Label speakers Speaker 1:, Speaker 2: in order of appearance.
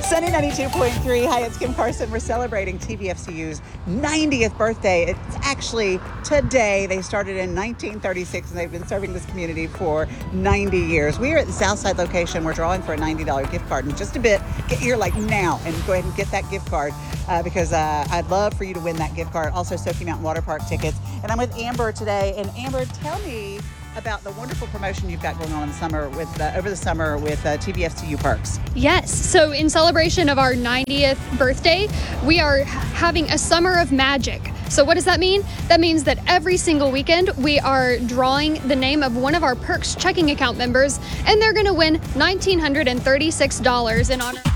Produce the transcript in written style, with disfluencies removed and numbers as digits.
Speaker 1: Sunny 92.3. Hi, it's Kim Carson. We're celebrating TVFCU's 90th birthday. It's actually today. They started in 1936 and they've been serving this community for 90 years. We are at the Southside location. We're drawing for a $90 gift card in just a bit. Get here like now and go ahead and get that gift card because I'd love for you to win that gift card. Also, Smoky Mountain Water Park tickets. And I'm with Amber today. And Amber, tell me about the wonderful promotion you've got going on in the summer with over the summer with TVFCU Perks.
Speaker 2: Yes, so in celebration of our 90th birthday, we are having a summer of magic. So what does that mean? That means that every single weekend we are drawing the name of one of our Perks checking account members, and they're going to win $1,936 in honor.